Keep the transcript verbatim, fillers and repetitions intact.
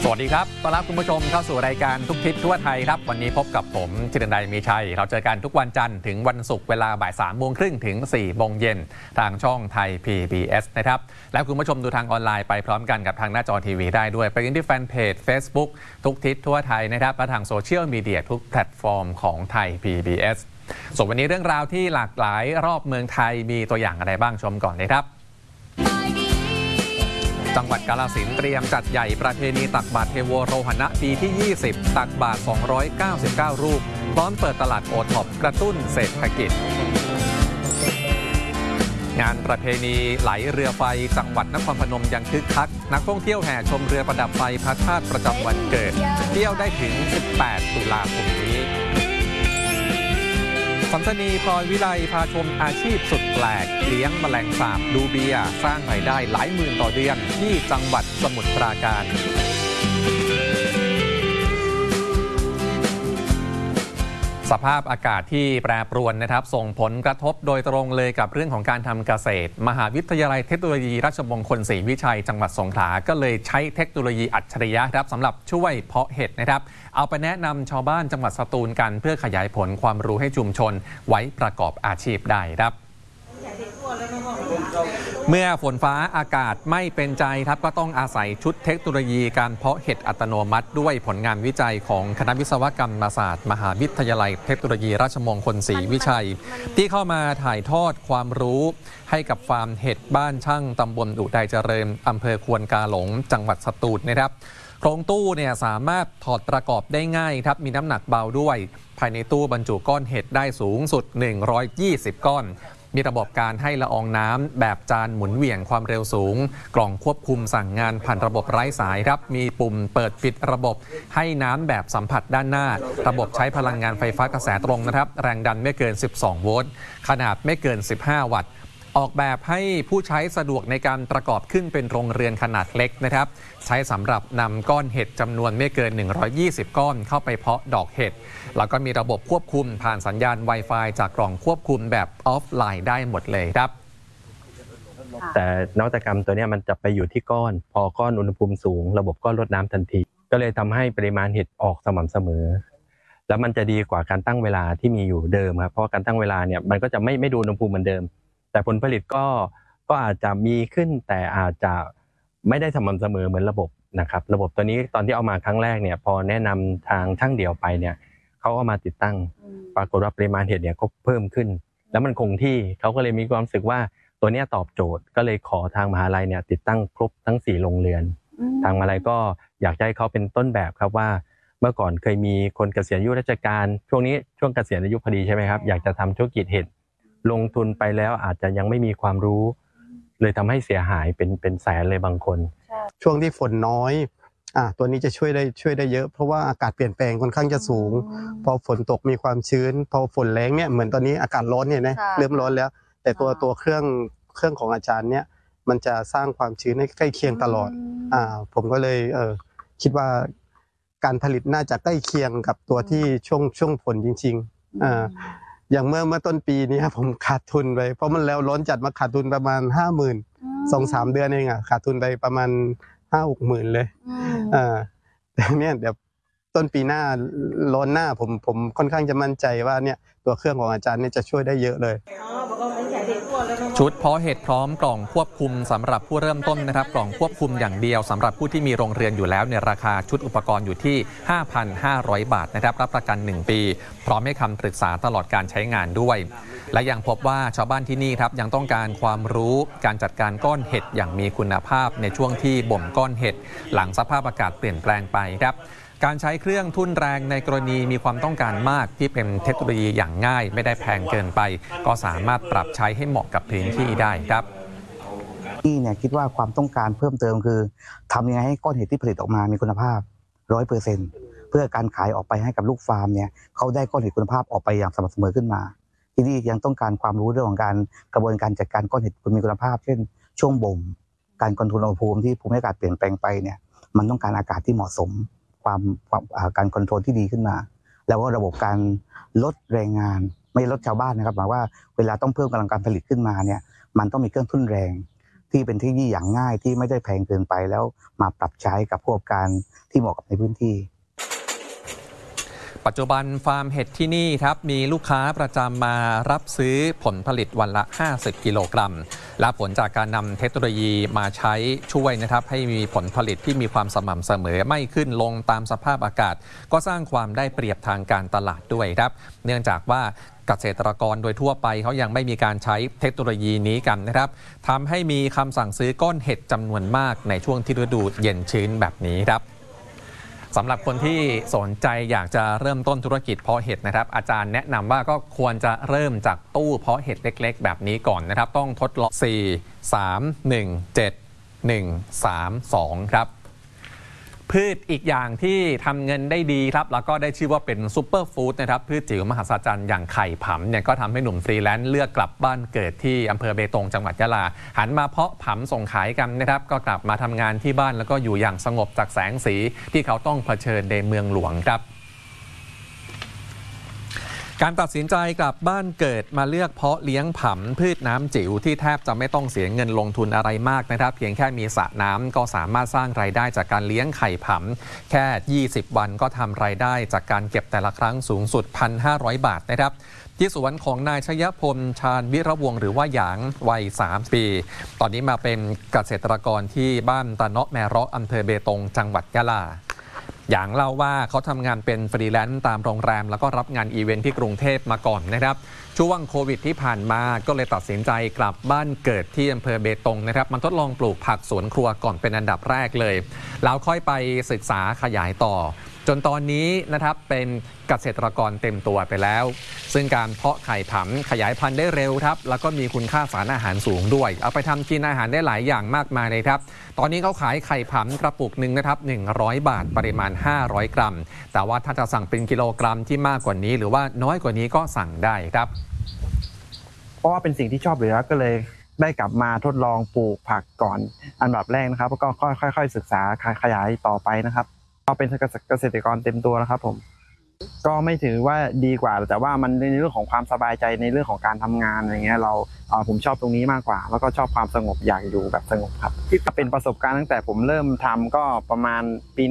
วัสดีครับต้อนรับคุณผู้ชมเข้าสู่รายการทุกทิศทั่วไทยครับวันนี้พบกับผมจิรนัยมีชัยเราเจอกันทุกวันจันทร์ถึงวันศุกร์เวลาบ่ายสามโมงครึ่งถึงสี่โมงเย็นทางช่องไทย พี บี เอส นะครับแล้วคุณผู้ชมดูทางออนไลน์ไปพร้อมกันกับทางหน้าจอทีวีได้ด้วยไปกันที่แฟนเพจ Facebook ทุกทิศทั่วไทยนะครับและทางโซเชียลมีเดียทุกแพลตฟอร์มของไทย พี บี เอส ส่วนวันนี้เรื่องราวที่หลากหลายรอบเมืองไทยมีตัวอย่างอะไรบ้างชมก่อนเลยครับจังหวัดกาฬสินธุ์เตรียมจัดใหญ่ประเพณีตักบาตรเทโวโรหณะปีที่ยี่สิบตักบาตรสองร้อยเก้าสิบเก้ารูปพร้อมเปิดตลาดโอท็อปกระตุ้นเศรษฐกิจงานประเพณีไหลเรือไฟจังหวัดนครพนมยังคึกคักนักท่องเที่ยวแห่ชมเรือประดับไฟพระธาตุประจำวันเกิดเที่ยวได้ถึงสิบแปดตุลาคมนี้สัมสนีพลอยวิไลพาชมอาชีพสุดแปลกเลี้ยงแมลงสาบดูเบียร์สร้างรายได้หลายหมื่นต่อเดือนที่จังหวัดสมุทรปราการสภาพอากาศที่แปรปรวนนะครับส่งผลกระทบโดยตรงเลยกับเรื่องของการทำเกษตรมหาวิทยาลัยเทคโนโลยีราชมงคลศรีวิชัยจังหวัดสงขลาก็เลยใช้เทคโนโลยีอัจฉริยะครับสำหรับช่วยเพาะเห็ดนะครับเอาไปแนะนำชาวบ้านจังหวัดสตูลกันเพื่อขยายผลความรู้ให้ชุมชนไว้ประกอบอาชีพได้ครับเมื่อฝนฟ้าอากาศไม่เป็นใจครับก็ต้องอาศัยชุดเทคโนโลยีการเพาะเห็ดอัตโนมัติด้วยผลงานวิจัยของคณะวิศวกรรมศาสตร์มหาวิทยาลัยเทคโนโลยีราชมงคลศรีวิชัยที่เข้ามาถ่ายทอดความรู้ให้กับฟาร์มเห็ดบ้านช่างตำบลอุทัยเจริญอำเภอควนกาหลงจังหวัดสตูลนะครับโครงตู้เนี่ยสามารถถอดประกอบได้ง่ายครับมีน้ำหนักเบาด้วยภายในตู้บรรจุก้อนเห็ดได้สูงสุดหนึ่งร้อยยี่สิบก้อนมีระบบการให้ละอองน้ำแบบจานหมุนเหวี่ยงความเร็วสูงกล่องควบคุมสั่งงานผ่านระบบไร้สายครับมีปุ่มเปิดปิดระบบให้น้ำแบบสัมผัสด้านหน้าระบบใช้พลังงานไฟฟ้ากระแสตรงนะครับแรงดันไม่เกินสิบสองโวลต์ขนาดไม่เกินสิบห้าวัตต์ออกแบบให้ผู้ใช้สะดวกในการประกอบขึ้นเป็นโรงเรือนขนาดเล็กนะครับใช้สำหรับนำก้อนเห็ดจำนวนไม่เกินหนึ่งร้อยยี่สิบก้อนเข้าไปเพาะดอกเห็ดแล้วก็มีระบบควบคุมผ่านสัญญาณ Wi-Fi จากกล่องควบคุมแบบออฟไลน์ได้หมดเลยครับแต่นวัตกรรมตัวนี้มันจะไปอยู่ที่ก้อนพอก้อนอุณหภูมิสูงระบบก็ลดน้ำทันทีก็เลยทำให้ปริมาณเห็ดออกสม่ำเสมอแล้วมันจะดีกว่าการตั้งเวลาที่มีอยู่เดิมครับเพราะการตั้งเวลาเนี่ยมันก็จะไม่ไม่ดูอุณหภูมิเหมือนเดิมแต่ผลผลิตก็ก็อาจจะมีขึ้นแต่อาจจะไม่ได้สม่ำเสมอเหมือนระบบนะครับระบบตัวนี้ตอนที่เอามาครั้งแรกเนี่ยพอแนะนำทางช่างเดี่ยวไปเนี่ยเขาก็มาติดตั้งปรากฏว่าปริมาณเห็ดเนี่ยก็เพิ่มขึ้นแล้วมันคงที่เขาก็เลยมีความรู้สึกว่าตัวนี้ตอบโจทย์ก็เลยขอทางมหาลัยเนี่ยติดตั้งครบทั้งสี่โรงเรือนทางมหาลัยก็อยากให้เขาเป็นต้นแบบครับว่าเมื่อก่อนเคยมีคนเกษียณอายุราชการช่วงนี้ช่วงเกษียณอายุพอดีใช่ไหมครับอยากจะทำธุรกิจเห็ดลงทุนไปแล้วอาจจะยังไม่มีความรู้เลยทำให้เสียหายเป็นเป็นแสนเลยบางคนช่วงที่ฝนน้อยอ่ะตัวนี้จะช่วยได้ช่วยได้เยอะเพราะว่าอากาศเปลี่ยนแปลงค่อนข้างจะสูงพอฝนตกมีความชื้นพอฝนแรงเนี่ยเหมือนตอนนี้อากาศร้อนเนี่ยนะเริ่มร้อนแล้วแต่ตัวตัวเครื่องเครื่องของอาจารย์เนี่ยมันจะสร้างความชื้นให้ใกล้เคียงตลอดอ่าผมก็เลยเออคิดว่าการผลิตน่าจะใกล้เคียงกับตัวที่ช่วงช่วงฝนจริงๆอ่าอย่างเมื่อเมื่อต้นปีนี้ผมขาดทุนไปเพราะมันแล้วร้อนจัดมาขาดทุนประมาณห้าหมื่นสองสามเดือนเองอ่ะขาดทุนไปประมาณห้าหกหมื่นเลยอ่าแต่เนี่ยเดี๋ยวต้นปีหน้าร้อนหน้าผมผมค่อนข้างจะมั่นใจว่าเนี่ยตัวเครื่องของอาจารย์เนี่ยจะช่วยได้เยอะเลยชุดเพาะเห็ดพร้อมกล่องควบคุมสำหรับผู้เริ่มต้นนะครับกล่องควบคุมอย่างเดียวสำหรับผู้ที่มีโรงเรือนอยู่แล้วเนี่ยราคาชุดอุปกรณ์อยู่ที่ ห้าพันห้าร้อย บาทนะครับรับประกันหนึ่งปีพร้อมให้คำปรึกษาตลอดการใช้งานด้วยและยังพบว่าชาวบ้านที่นี่ครับยังต้องการความรู้การจัดการก้อนเห็ดอย่างมีคุณภาพในช่วงที่บ่มก้อนเห็ดหลังสภาพอากาศเปลี่ยนแปลงไปครับการใช้เครื่องทุ่นแรงในกรณีมีความต้องการมากที่เป็นเทคโนโลยีอย่างง่ายไม่ได้แพงเกินไปก็สามารถปรับใช้ให้เหมาะกับพื้นที่ได้ครับที่เนี่ยคิดว่าความต้องการเพิ่มเติมคือทำยังไงให้ก้อนเห็ดที่ผลิตออกมามีคุณภาพ ร้อยเปอร์เซ็นต์ เพื่อการขายออกไปให้กับลูกฟาร์มเนี่ยเขาได้ก้อนเห็ดคุณภาพออกไปอย่างสม่ำเสมอขึ้นมาที่นี่ยังต้องการความรู้เรื่องของการกระบวนการจัดการก้อนเห็ดมีคุณภาพเช่นช่วงบ่มการคอนโทรลอุณหภูมิที่ภูมิอากาศเปลี่ยนแปลงไปเนี่ยมันต้องการอากาศที่เหมาะสมความการคอนโทรลที่ดีขึ้นมาแล้วก็ระบบการลดแรงงานไม่ลดชาวบ้านนะครับหมายว่าเวลาต้องเพิ่มกำลังการผลิตขึ้นมาเนี่ยมันต้องมีเครื่องทุ่นแรงที่เป็นเทคโนโลยีอย่างง่ายที่ไม่ได้แพงเกินไปแล้วมาปรับใช้กับผู้ประกอบการที่เหมาะกับในพื้นที่ปัจจุบันฟาร์มเห็ดที่นี่ครับมีลูกค้าประจำมารับซื้อผลผลิตวันละห้าสิบกิโลกรัมและผลจากการนำเทคโนโลยีมาใช้ช่วยนะครับให้มีผลผลิตที่มีความสม่ำเสมอไม่ขึ้นลงตามสภาพอากาศก็สร้างความได้เปรียบทางการตลาดด้วยครับเนื่องจากว่าเกษตรกรโดยทั่วไปเขายังไม่มีการใช้เทคโนโลยีนี้กันนะครับทำให้มีคำสั่งซื้อก้อนเห็ดจำนวนมากในช่วงที่ฤดูเย็นชื้นแบบนี้ครับสำหรับคนที่สนใจอยากจะเริ่มต้นธุรกิจเพาะเห็ดนะครับอาจารย์แนะนำว่าก็ควรจะเริ่มจากตู้เพาะเห็ดเล็กๆแบบนี้ก่อนนะครับต้องทดลองสี่ สาม หนึ่ง เจ็ด หนึ่ง สาม สองครับพืชอีกอย่างที่ทำเงินได้ดีครับแล้วก็ได้ชื่อว่าเป็นซุปเปอร์ฟู้ดนะครับพืชจิ๋วมหัศจรรย์อย่างไข่ผำเนี่ยก็ทำให้หนุ่มฟรีแลนซ์เลือกกลับบ้านเกิดที่อำเภอเบตงจังหวัดยะลาหันมาเพาะผำส่งขายกันนะครับก็กลับมาทำงานที่บ้านแล้วก็อยู่อย่างสงบจากแสงสีที่เขาต้องเผชิญในเมืองหลวงครับการตัดสินใจกลับบ้านเกิดมาเลือกเพาะเลี้ยงผำพืชน้ำจิ๋วที่แทบจะไม่ต้องเสียเงินลงทุนอะไรมากนะครับเพียงแค่มีสระน้ำก็สามารถสร้างรายได้จากการเลี้ยงไข่ผำแค่ยี่สิบวันก็ทำรายได้จากการเก็บแต่ละครั้งสูงสุด หนึ่งพันห้าร้อย บาทนะครับที่สวนของนายชยพลชาญวิระวงศ์หรือว่าหยางวัยสามปีตอนนี้มาเป็นเกษตรกรที่บ้านตะเนาะแมเราะอำเภอเบตงจังหวัดยะลาอย่างเล่าว่าเขาทำงานเป็นฟรีแลนซ์ตามโรงแรมแล้วก็รับงานอีเวนท์ที่กรุงเทพมาก่อนนะครับช่วงโควิดที่ผ่านมาก็เลยตัดสินใจกลับบ้านเกิดที่อำเภอเบตงนะครับมันทดลองปลูกผักสวนครัวก่อนเป็นอันดับแรกเลยแล้วค่อยไปศึกษาขยายต่อจนตอนนี้นะครับเป็นเกษตรกรเต็มตัวไปแล้วซึ่งการเพาะไข่ผำขยายพันธุ์ได้เร็วครับแล้วก็มีคุณค่าสารอาหารสูงด้วยเอาไปทำกินอาหารได้หลายอย่างมากมายเลยครับตอนนี้เขาขายไข่ผำกระปุกหนึ่งนะครับหนึ่งร้อยบาทปริมาณห้าร้อยกรัมแต่ว่าถ้าจะสั่งเป็นกิโลกรัมที่มากกว่านี้หรือว่าน้อยกว่านี้ก็สั่งได้ครับเพราะว่าเป็นสิ่งที่ชอบอยู่แล้วก็เลยได้กลับมาทดลองปลูกผักก่อนอันดับแรกนะครับแล้วก็ค่อยๆศึกษาขยายต่อไปนะครับก็เป็นเกษตรกรเต็มตัวแล้วครับผมก็ไม่ถือว่าดีกว่าแต่ว่ามันในเรื่องของความสบายใจในเรื่องของการทำงานอะไรเงี้ยเราผมชอบตรงนี้มากกว่าแล้วก็ชอบความสงบอยากอยู่แบบสงบครับที่เป็นประสบการณ์ตั้งแต่ผมเริ่มทำก็ประมาณปี